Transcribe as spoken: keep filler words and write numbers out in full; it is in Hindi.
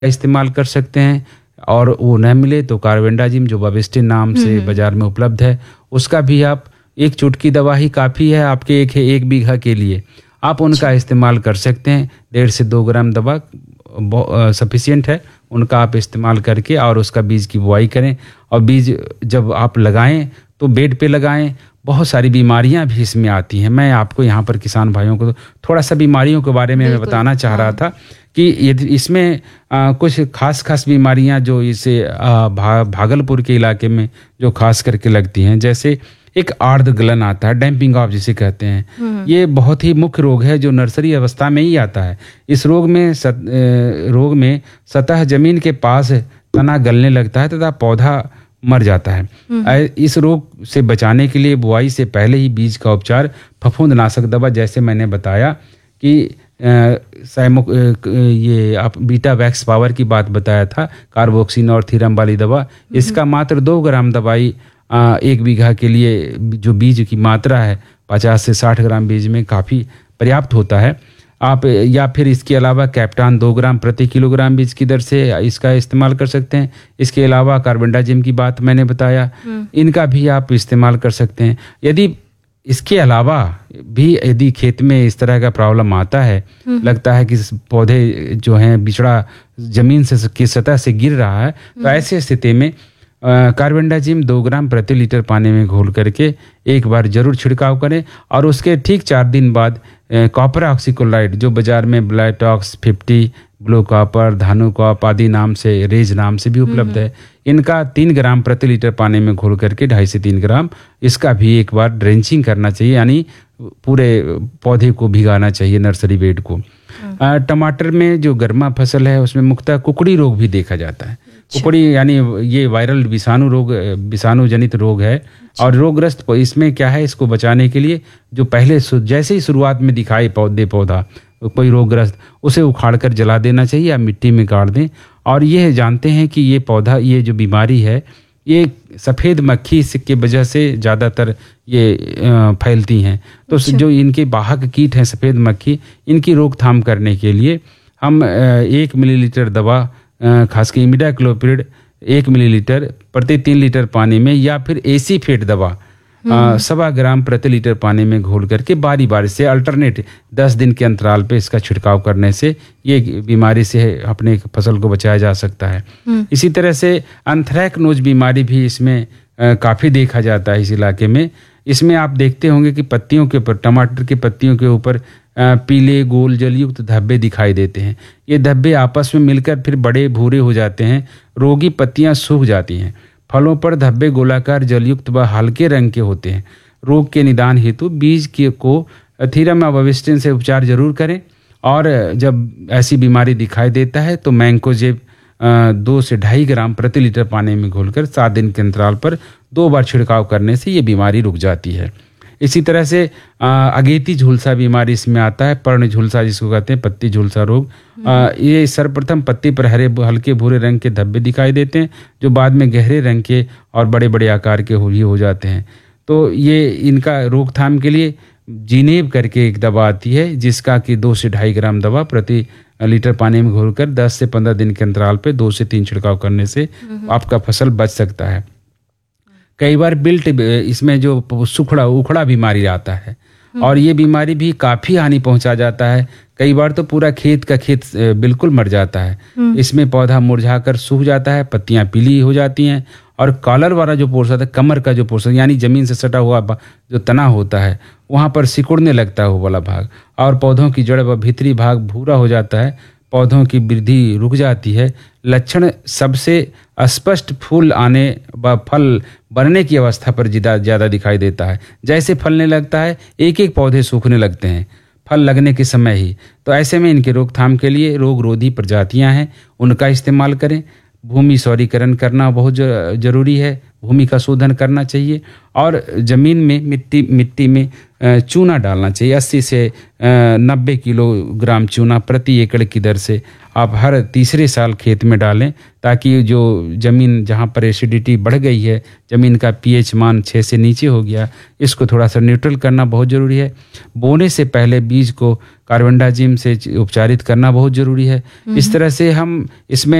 इस्तेमाल कर सकते हैं, और वो न मिले तो कार्बेंडाजिम जो बाविस्टिन नाम से बाजार में उपलब्ध है, उसका भी आप एक चुटकी दवा ही काफ़ी है आपके एक एक बीघा के लिए, आप उनका इस्तेमाल कर सकते हैं। डेढ़ से दो ग्राम दवा सफिशिएंट है, उनका आप इस्तेमाल करके और उसका बीज की बुआई करें। और बीज जब आप लगाएं तो बेड पे लगाएं। बहुत सारी बीमारियां भी इसमें आती हैं। मैं आपको यहाँ पर किसान भाइयों को थोड़ा सा बीमारियों के बारे में मैं बताना चाह रहा था कि इसमें आ, कुछ खास खास बीमारियां जो इसे आ, भा, भागलपुर के इलाके में जो खास करके लगती हैं, जैसे एक आर्द्र गलन आता है, डैम्पिंग ऑफ जिसे कहते हैं। ये बहुत ही मुख्य रोग है जो नर्सरी अवस्था में ही आता है। इस रोग में सत, रोग में सतह जमीन के पास तना गलने लगता है तथा पौधा मर जाता है। इस रोग से बचाने के लिए बुआई से पहले ही बीज का उपचार फफूंदनाशक दवा, जैसे मैंने बताया कि सैमो ये आप बीटा वैक्स पावर की बात बताया था, कार्बोक्सिन और थीरम वाली दवा, इसका मात्र दो ग्राम दवाई आ, एक बीघा के लिए जो बीज की मात्रा है पचास से साठ ग्राम बीज में काफ़ी पर्याप्त होता है। आप या फिर इसके अलावा कैप्टान दो ग्राम प्रति किलोग्राम बीज की दर से इसका इस्तेमाल कर सकते हैं। इसके अलावा कार्बेंडाजिम की बात मैंने बताया, इनका भी आप इस्तेमाल कर सकते हैं। यदि इसके अलावा भी यदि खेत में इस तरह का प्रॉब्लम आता है, लगता है कि पौधे जो हैं बिछड़ा जमीन से की सतह से गिर रहा है, तो ऐसे स्थिति में कार्बेंडाजिम दो ग्राम प्रति लीटर पानी में घोल करके एक बार जरूर छिड़काव करें। और उसके ठीक चार दिन बाद कॉपर ऑक्सीक्लोराइड जो बाजार में ब्लाइटॉक्स फिफ्टी, ब्लू कॉपर, धानु कॉप आदि नाम से, रेज नाम से भी उपलब्ध है, इनका तीन ग्राम प्रति लीटर पानी में घोल करके ढाई से तीन ग्राम इसका भी एक बार ड्रेंचिंग करना चाहिए, यानी पूरे पौधे को भिगाना चाहिए, नर्सरी बेड को। आ, टमाटर में जो गर्मा फसल है उसमें मुख्यतः कुकड़ी रोग भी देखा जाता है। कुकड़ी यानी ये वायरल विषाणु रोग, विषाणु जनित रोग है। और रोगग्रस्त इसमें क्या है, इसको बचाने के लिए जो पहले जैसे ही शुरुआत में दिखाई पौधे पौधा कोई रोगग्रस्त, उसे उखाड़ कर जला देना चाहिए या मिट्टी में गाड़ दें। और ये जानते हैं कि ये पौधा, ये जो बीमारी है, ये सफ़ेद मक्खी की वजह से ज़्यादातर ये फैलती हैं। तो जो इनके वाहक कीट हैं सफ़ेद मक्खी, इनकी रोकथाम करने के लिए हम एक मिलीलीटर दवा, खासकर इमिडाक्लोप्रिड एक मिलीलीटर प्रति तीन लीटर पानी में, या फिर एसीफेट दवा सवा ग्राम प्रति लीटर पानी में घोल करके बारी बारी से अल्टरनेट दस दिन के अंतराल पे इसका छिड़काव करने से ये बीमारी से अपने फसल को बचाया जा सकता है। इसी तरह से एंथ्रेक्नोज बीमारी भी इसमें काफ़ी देखा जाता है इस इलाके में। इसमें आप देखते होंगे कि पत्तियों के ऊपर, टमाटर की पत्तियों के ऊपर पीले गोल जलयुक्त धब्बे दिखाई देते हैं। ये धब्बे आपस में मिलकर फिर बड़े भूरे हो जाते हैं, रोगी पत्तियां सूख जाती हैं। फलों पर धब्बे गोलाकार जलयुक्त व हल्के रंग के होते हैं। रोग के निदान हेतु बीज के को थीरम या बाविस्टिन से उपचार जरूर करें। और जब ऐसी बीमारी दिखाई देता है तो मैंकोजेब दो से ढाई ग्राम प्रति लीटर पानी में घोलकर सात दिन के अंतराल पर दो बार छिड़काव करने से ये बीमारी रुक जाती है। इसी तरह से आ, अगेती झुलसा बीमारी इसमें आता है, पर्ण झुलसा जिसको कहते हैं, पत्ती झुलसा रोग। आ, ये सर्वप्रथम पत्ती पर हरे हल्के भूरे रंग के धब्बे दिखाई देते हैं, जो बाद में गहरे रंग के और बड़े बड़े आकार के भी हो जाते हैं। तो ये इनका रोकथाम के लिए जीनेब करके एक दवा आती है, जिसका कि दो से ढाई ग्राम दवा प्रति लीटर पानी में घोलकर दस से पंद्रह दिन के अंतराल पे दो से तीन छिड़काव करने से आपका फसल बच सकता है। कई बार बिल्ट इसमें जो सुखड़ा उखड़ा बीमारी आता है, और ये बीमारी भी काफ़ी हानि पहुंचा जाता है। कई बार तो पूरा खेत का खेत बिल्कुल मर जाता है। इसमें पौधा मुरझाकर सूख जाता है, पत्तियां पीली हो जाती हैं, और कॉलर वाला जो पोर्शन है, कमर का जो पोर्शन यानी जमीन से सटा हुआ जो तना होता है, वहाँ पर सिकुड़ने लगता है वो वाला भाग, और पौधों की जड़ व भीतरी भाग भूरा हो जाता है। पौधों की वृद्धि रुक जाती है। लक्षण सबसे स्पष्ट फूल आने व फल बनने की अवस्था पर ज़्यादा दिखाई देता है। जैसे फलने लगता है, एक एक पौधे सूखने लगते हैं फल लगने के समय ही। तो ऐसे में इनके रोकथाम के लिए रोग रोधी प्रजातियां हैं, उनका इस्तेमाल करें। भूमि सौरीकरण करना बहुत जरूरी है। भूमि का शोधन करना चाहिए और ज़मीन में मिट्टी मिट्टी में चूना डालना चाहिए। अस्सी से नब्बे किलोग्राम चूना प्रति एकड़ की दर से आप हर तीसरे साल खेत में डालें, ताकि जो ज़मीन जहाँ पर एसिडिटी बढ़ गई है, ज़मीन का पीएच मान छः से नीचे हो गया, इसको थोड़ा सा न्यूट्रल करना बहुत ज़रूरी है। बोने से पहले बीज को कार्बेंडाजिम से उपचारित करना बहुत ज़रूरी है। इस तरह से हम इसमें